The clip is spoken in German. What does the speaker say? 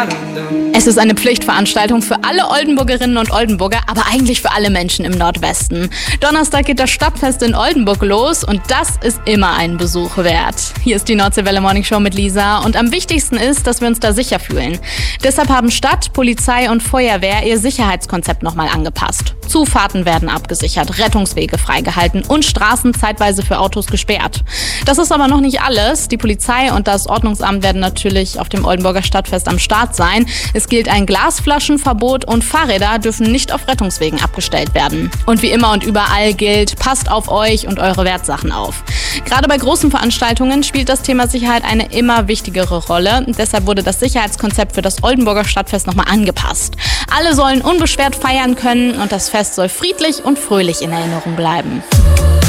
Es ist eine Pflichtveranstaltung für alle Oldenburgerinnen und Oldenburger, aber eigentlich für alle Menschen im Nordwesten. Donnerstag geht das Stadtfest in Oldenburg los und das ist immer einen Besuch wert. Hier ist die Nordseewelle Morning Show mit Lisa und am wichtigsten ist, dass wir uns da sicher fühlen. Deshalb haben Stadt, Polizei und Feuerwehr ihr Sicherheitskonzept nochmal angepasst. Zufahrten werden abgesichert, Rettungswege freigehalten und Straßen zeitweise für Autos gesperrt. Das ist aber noch nicht alles. Die Polizei und das Ordnungsamt werden natürlich auf dem Oldenburger Stadtfest am Start sein. Es gilt ein Glasflaschenverbot und Fahrräder dürfen nicht auf Rettungswegen abgestellt werden. Und wie immer und überall gilt, passt auf euch und eure Wertsachen auf. Gerade bei großen Veranstaltungen spielt das Thema Sicherheit eine immer wichtigere Rolle. Deshalb wurde das Sicherheitskonzept für das Oldenburger Stadtfest nochmal angepasst. Alle sollen unbeschwert feiern können und das Fest soll friedlich und fröhlich in Erinnerung bleiben.